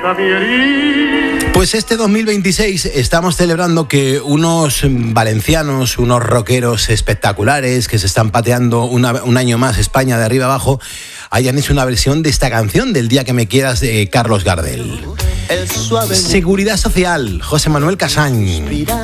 quieta mi herida. Pues este 2026 estamos celebrando que unos valencianos, unos rockeros espectaculares que se están pateando un año más España de arriba abajo, hayan hecho una versión de esta canción del Día que me quieras de Carlos Gardel. Seguridad Social, José Manuel Casañ.